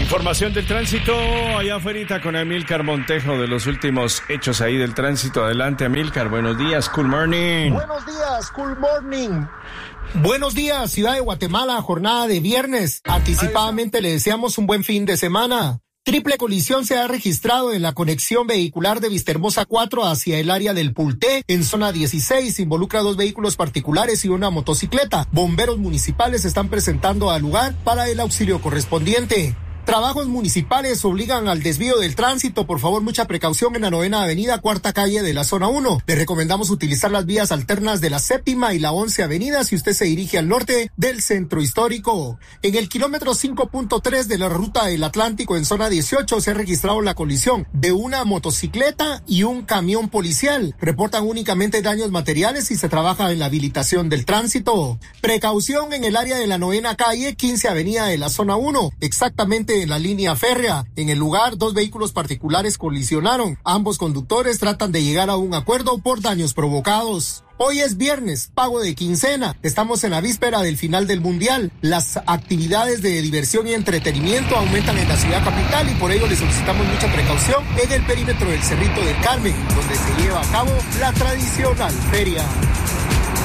Información del tránsito allá afuera con Amílcar Montejo de los últimos hechos ahí del tránsito. Adelante, Amílcar. Buenos días, cool morning. Buenos días, cool morning. Buenos días, Ciudad de Guatemala, jornada de viernes. Anticipadamente le deseamos un buen fin de semana. Triple colisión se ha registrado en la conexión vehicular de Vistahermosa 4 hacia el área del Pulté, en zona 16. Involucra 2 vehículos particulares y una motocicleta. Bomberos municipales se están presentando al lugar para el auxilio correspondiente. Trabajos municipales obligan al desvío del tránsito. Por favor, mucha precaución en la 9ª Avenida, 4ª calle de la zona 1. Le recomendamos utilizar las vías alternas de la 7ª y la 11ª Avenida si usted se dirige al norte del centro histórico. En el kilómetro 5.3 de la ruta del Atlántico, en zona 18, se ha registrado la colisión de una motocicleta y un camión policial. Reportan únicamente daños materiales y se trabaja en la habilitación del tránsito. Precaución en el área de la 9ª calle, 15ª Avenida de la zona 1, exactamente en la línea férrea. En el lugar, 2 vehículos particulares colisionaron. Ambos conductores tratan de llegar a un acuerdo por daños provocados. Hoy es viernes, pago de quincena. Estamos en la víspera del final del Mundial. Las actividades de diversión y entretenimiento aumentan en la ciudad capital y por ello le solicitamos mucha precaución en el perímetro del Cerrito del Carmen, donde se lleva a cabo la tradicional feria.